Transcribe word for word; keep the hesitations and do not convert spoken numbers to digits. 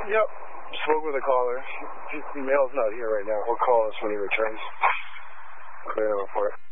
Yep. Spoke with the caller. His mail's not here right now. He'll call us when he returns. Clear the report.